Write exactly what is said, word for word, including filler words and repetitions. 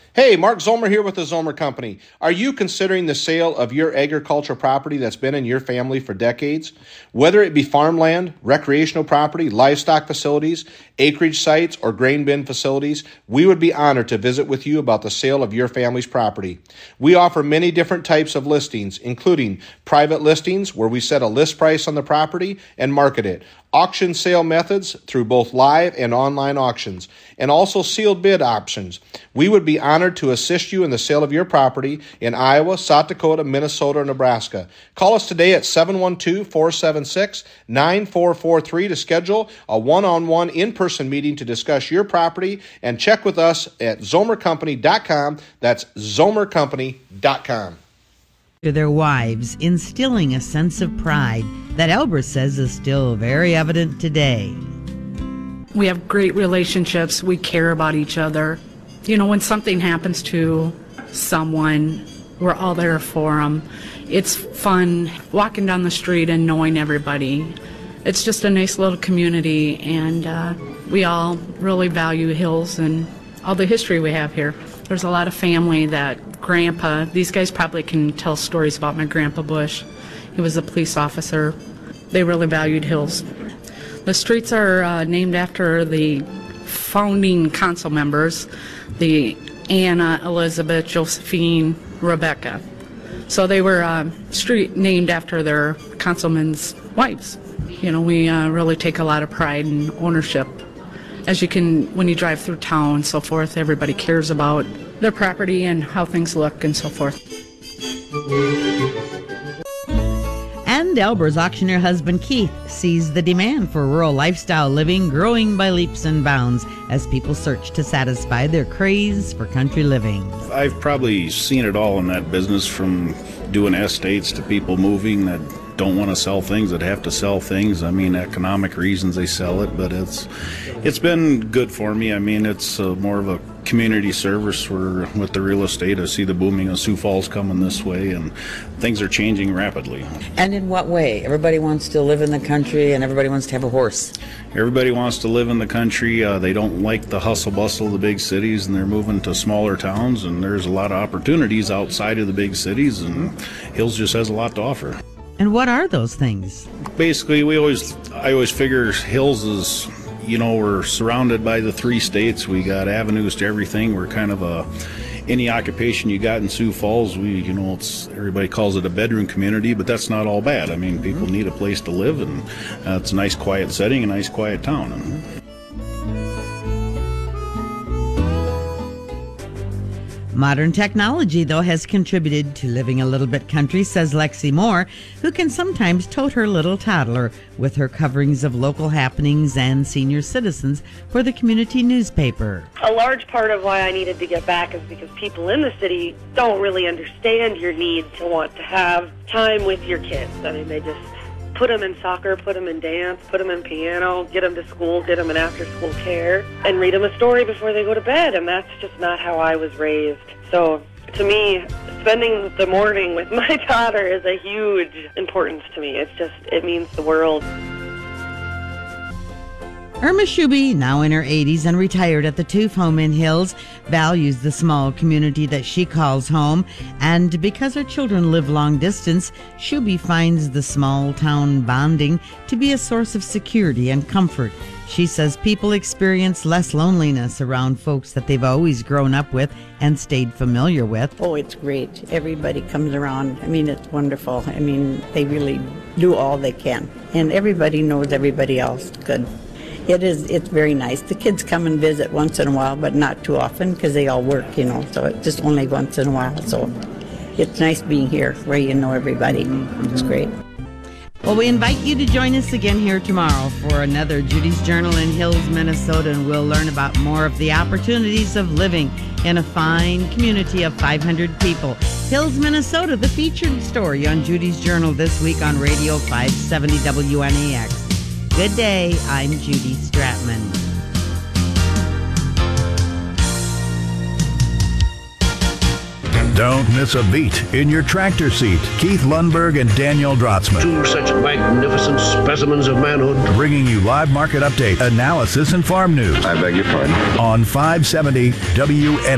Hey, Mark Zomer here with the Zomer Company. Are you considering the sale of your agricultural property that's been in your family for decades? Whether it be farmland, recreational property, livestock facilities, acreage sites, or grain bin facilities, we would be honored to visit with you about the sale of your family's property. We offer many different types of listings, including private listings where we set a list price on the property and market it, auction sale methods through both live and online auctions, and also sealed bid options. We would be honored to assist you in the sale of your property in Iowa, South Dakota, Minnesota, or Nebraska. Call us today at seven one two, four seven six, nine four four three to schedule a one-on-one in-person meeting to discuss your property, and check with us at zomer company dot com. That's zomer company dot com. To their wives, instilling a sense of pride that Elbrus says is still very evident today. We have great relationships. We care about each other. You know, when something happens to someone, we're all there for them. It's fun walking down the street and knowing everybody. It's just a nice little community, and uh, we all really value Hills and all the history we have here. There's a lot of family that Grandpa, these guys probably can tell stories about my Grandpa Bush. He was a police officer. They really valued Hills. The streets are uh, named after the founding council members, the Anna, Elizabeth, Josephine, Rebecca. So they were uh, street named after their councilmen's wives. You know, we uh, really take a lot of pride in ownership. As you can, when you drive through town and so forth, everybody cares about their property and how things look and so forth. And Elbrus auctioneer husband Keith sees the demand for rural lifestyle living growing by leaps and bounds as people search to satisfy their craze for country living. I've probably seen it all in that business, from doing estates to people moving that don't want to sell things, that have to sell things. I mean, economic reasons they sell it, but it's it's been good for me. I mean, it's uh, more of a community service for with the real estate. I see the booming of Sioux Falls coming this way, and things are changing rapidly. And in what way? Everybody wants to live in the country, and everybody wants to have a horse. Everybody wants to live in the country. Uh, they don't like the hustle bustle of the big cities, and they're moving to smaller towns, and there's a lot of opportunities outside of the big cities, and Hills just has a lot to offer. And what are those things? Basically, we always, I always figure Hills is, you know, we're surrounded by the three states. We got avenues to everything. We're kind of a, any occupation you got in Sioux Falls, we, you know, it's, everybody calls it a bedroom community, but that's not all bad. I mean, people need a place to live, and uh, it's a nice quiet setting, a nice quiet town. And, modern technology, though, has contributed to living a little bit country, says Lexi Moore, who can sometimes tote her little toddler with her coverings of local happenings and senior citizens for the community newspaper. A large part of why I needed to get back is because people in the city don't really understand your need to want to have time with your kids. I mean, they just put them in soccer, put them in dance, put them in piano, get them to school, get them in after-school care, and read them a story before they go to bed, and that's just not how I was raised. So, to me, spending the morning with my daughter is a huge importance to me. It's just, it means the world. Irma Shuby, now in her eighties and retired at the Toof home in Hills, values the small community that she calls home, and because her children live long distance, Shuby finds the small town bonding to be a source of security and comfort. She says people experience less loneliness around folks that they've always grown up with and stayed familiar with. Oh, it's great. Everybody comes around. I mean, it's wonderful. I mean, they really do all they can, and everybody knows everybody else good. It is, it's very nice. The kids come and visit once in a while, but not too often because they all work, you know, so it's just only once in a while. So it's nice being here where you know everybody. It's great. Well, we invite you to join us again here tomorrow for another Judy's Journal in Hills, Minnesota, and we'll learn about more of the opportunities of living in a fine community of five hundred people. Hills, Minnesota, the featured story on Judy's Journal this week on Radio five seventy W N A X. Good day, I'm Judy Stratman. Don't miss a beat in your tractor seat. Keith Lundberg and Daniel Drotzman. Two such magnificent specimens of manhood. Bringing you live market update, analysis, and farm news. I beg your pardon? On five seventy W N A X.